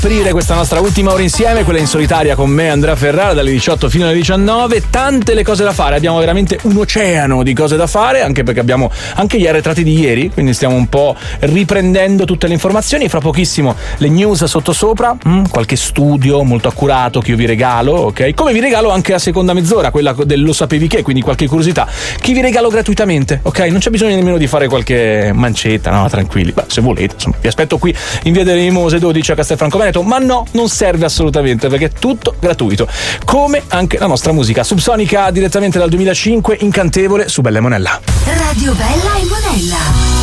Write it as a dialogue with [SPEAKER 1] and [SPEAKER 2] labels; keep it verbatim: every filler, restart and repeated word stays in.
[SPEAKER 1] aprire questa nostra ultima ora insieme, quella in solitaria con me, Andrea Ferrara, dalle diciotto fino alle diciannove. Tante le cose da fare, abbiamo veramente un oceano di cose da fare, anche perché abbiamo anche gli arretrati di ieri, quindi stiamo un po' riprendendo tutte le informazioni. Fra pochissimo le news sottosopra, mm, qualche studio molto accurato che io vi regalo, ok? Come vi regalo anche la seconda mezz'ora, quella del lo sapevi che, quindi qualche curiosità che vi regalo gratuitamente, ok? Non c'è bisogno nemmeno di fare qualche mancetta, no, tranquilli. Beh, se volete, insomma, vi aspetto qui in via delle Mimose dodici a Castelfranco Veneto, ma no, non serve assolutamente perché è tutto gratuito, come anche la nostra musica Subsonica direttamente dal duemilacinque, incantevole su Bella e Monella.
[SPEAKER 2] Radio Bella e Monella.